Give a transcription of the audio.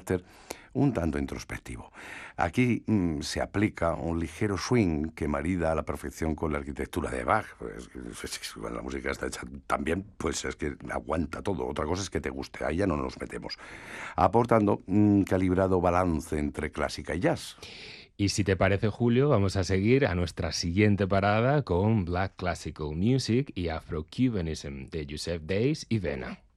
carácter un tanto introspectivo. Aquí se aplica un ligero swing que marida a la perfección con la arquitectura de Bach. La música está hecha también, pues es que aguanta todo. Otra cosa es que te guste, ahí ya no nos metemos. Aportando un calibrado balance entre clásica y jazz. Y si te parece, Julio, vamos a seguir a nuestra siguiente parada con Black Classical Music y Afro-Cubanism de Joseph Days y Vena.